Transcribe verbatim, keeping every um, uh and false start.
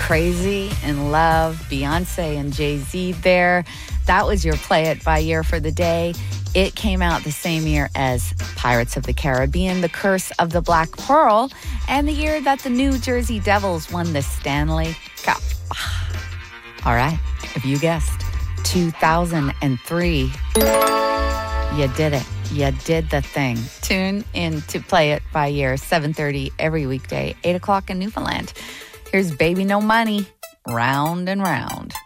Crazy in Love, Beyonce and Jay-Z there. That was your Play It by Year for the day. It came out the same year as Pirates of the Caribbean, The Curse of the Black Pearl, and the year that the New Jersey Devils won the Stanley Cup. All right, if you guessed, two thousand three. You did it. You did the thing. Tune in to Play It by Year, seven thirty every weekday, eight o'clock in Newfoundland. Here's Baby No Money, Round and Round.